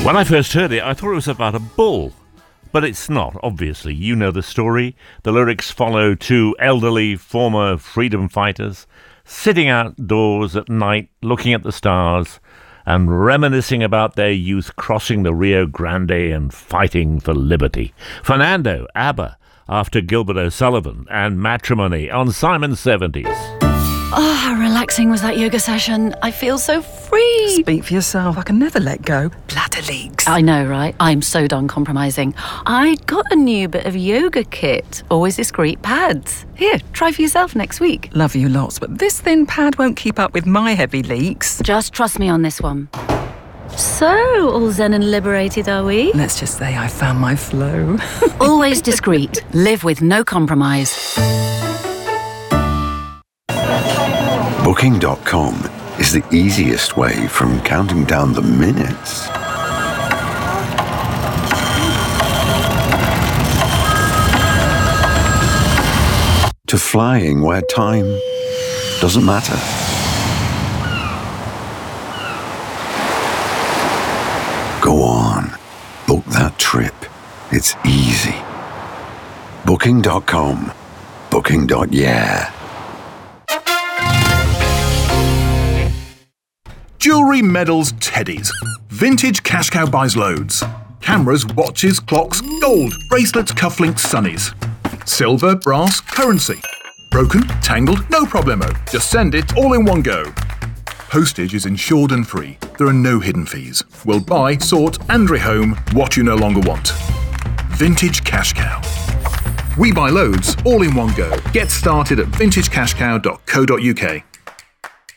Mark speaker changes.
Speaker 1: When I first heard it, I thought it was about a bull. But it's not, obviously. You know the story. The lyrics follow two elderly former freedom fighters sitting outdoors at night looking at the stars and reminiscing about their youth crossing the Rio Grande and fighting for liberty. Fernando, ABBA, after Gilbert O'Sullivan, and Matrimony on Simon's 70s.
Speaker 2: Oh, how relaxing was that yoga session. I feel so free.
Speaker 3: Speak for yourself. I can never let go. Bladder leaks.
Speaker 2: I know, right? I'm so done compromising. I got a new bit of yoga kit. Always discreet pads. Here, try for yourself next week.
Speaker 3: Love you lots, but this thin pad won't keep up with my heavy leaks.
Speaker 2: Just trust me on this one. So, all zen and liberated, are we?
Speaker 3: Let's just say I found my flow.
Speaker 2: Always discreet. Live with no compromise.
Speaker 4: Booking.com is the easiest way from counting down the minutes to flying where time doesn't matter. Go on, book that trip. It's easy. Booking.com. Booking.yeah.
Speaker 5: Jewellery, medals, teddies. Vintage Cash Cow buys loads. Cameras, watches, clocks, gold, bracelets, cufflinks, sunnies. Silver, brass, currency. Broken, tangled, no problemo. Just send it all in one go. Postage is insured and free. There are no hidden fees. We'll buy, sort and rehome what you no longer want. Vintage Cash Cow. We buy loads all in one go. Get started at vintagecashcow.co.uk.